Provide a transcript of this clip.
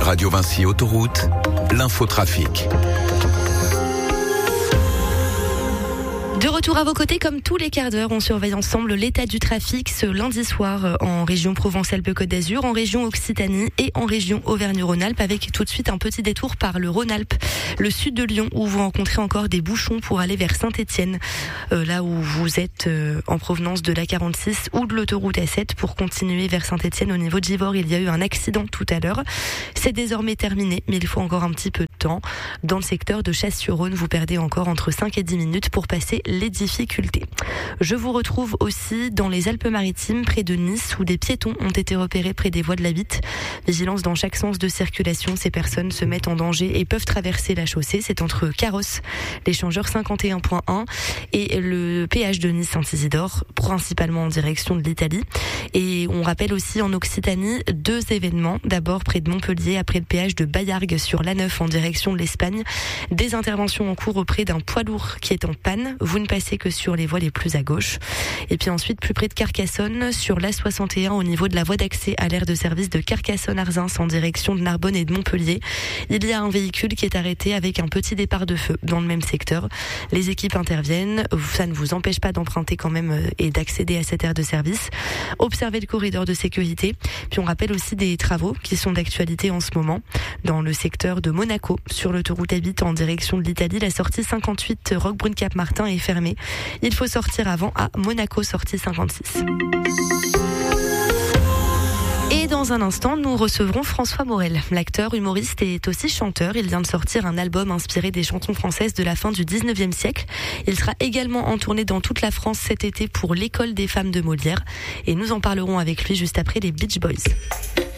Radio Vinci Autoroute, l'infotrafic. De retour à vos côtés, comme tous les quarts d'heure, on surveille ensemble l'état du trafic ce lundi soir en région Provence-Alpes-Côte d'Azur, en région Occitanie et en région Auvergne-Rhône-Alpes, avec tout de suite un petit détour par le Rhône-Alpes, le sud de Lyon, où vous rencontrez encore des bouchons pour aller vers Saint-Étienne, là où vous êtes en provenance de l'A46 ou de l'autoroute A7 pour continuer vers Saint-Étienne. Au niveau de Givors, il y a eu un accident tout à l'heure. C'est désormais terminé, mais il faut encore un petit peu de temps. Dans le secteur de Chasse-sur-Rhône, vous perdez encore entre 5 et 10 minutes pour passer les difficultés. Je vous retrouve aussi dans les Alpes-Maritimes, près de Nice, où des piétons ont été repérés près des voies de la Vitte. Vigilance dans chaque sens de circulation. Ces personnes se mettent en danger et peuvent traverser la chaussée. C'est entre Carrosse, l'échangeur 51.1 et le péage de Nice-Saint-Isidore, principalement en direction de l'Italie. Et on rappelle aussi en Occitanie 2 événements. D'abord près de Montpellier, après le péage de Baillargues sur l'A9 en direction de l'Espagne. Des interventions en cours auprès d'un poids lourd qui est en panne. Vous ne passez que sur les voies les plus à gauche. Et puis ensuite, plus près de Carcassonne, sur l'A61 au niveau de la voie d'accès à l'aire de service de Carcassonne-Arzins en direction de Narbonne et de Montpellier. Il y a un véhicule qui est arrêté avec un petit départ de feu dans le même secteur. Les équipes interviennent. Ça ne vous empêche pas d'emprunter quand même et d'accéder à cette aire de service. Observez le corridor de sécurité. Puis on rappelle aussi des travaux qui sont d'actualité en ce moment dans le secteur de Monaco, sur l'autoroute A8 en direction de l'Italie. La sortie 58 Roquebrune-Cap-Martin est fermée. Il faut sortir avant à Monaco, sortie 56. Et dans un instant, nous recevrons François Morel. L'acteur, humoriste et aussi chanteur. Il vient de sortir un album inspiré des chansons françaises de la fin du 19e siècle. Il sera également en tournée dans toute la France cet été pour l'École des femmes de Molière. Et nous en parlerons avec lui juste après les Beach Boys.